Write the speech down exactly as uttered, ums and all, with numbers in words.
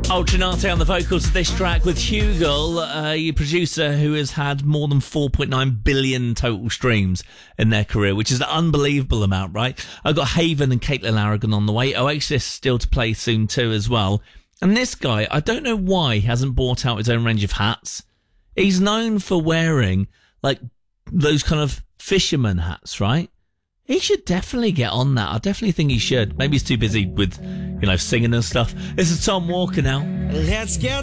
Ultranate on the vocals of this track with Hugo, a producer who has had more than four point nine billion total streams in their career, which is an unbelievable amount, right? I've got Haven and Caitlin Aragon on the way. Oasis still to play soon too as well. And this guy, I don't know why he hasn't bought out his own range of hats. He's known for wearing like those kind of fisherman hats, right? He should definitely get on that. I definitely think he should. Maybe he's too busy with, you know, singing and stuff. This is Tom Walker now. Let's get